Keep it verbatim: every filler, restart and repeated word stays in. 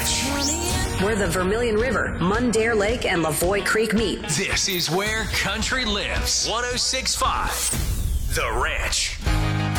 Ranch, where the Vermilion River, Mundare Lake, and Lavoy Creek meet. This is where country lives. one oh six point five The Ranch.